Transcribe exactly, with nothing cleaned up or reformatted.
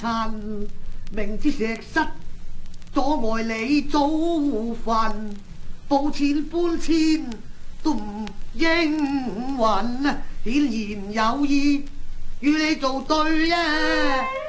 殘，明知石室阻礙你祖墳，報遷搬遷都唔應允，顯然有意與你做對啊！